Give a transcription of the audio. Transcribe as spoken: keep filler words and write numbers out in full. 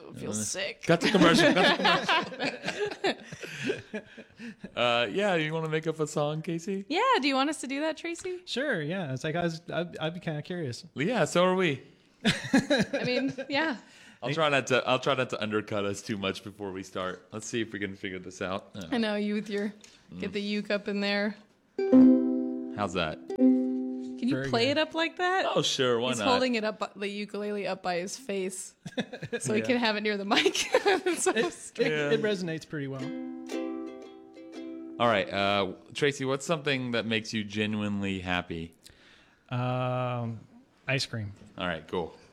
feel uh, sick. Got the commercial. Got the commercial. uh, yeah, you want to make up a song, Casey? Yeah. Do you want us to do that, Tracy? Sure. Yeah. It's like I was. I'd, I'd be kind of curious. Yeah. So are we. I mean, yeah. I'll try not to. I'll try not to undercut us too much before we start. Let's see if we can figure this out. Uh, I know you with your get the uke up in there. How's that? Can you Very play good. it up like that? Oh, sure. Why He's not? holding it up, the ukulele up by his face, so he Yeah. can have it near the mic. So It, strange. it, it resonates pretty well. All right, uh, Tracy. What's something that makes you genuinely happy? Um, ice cream. All right, cool.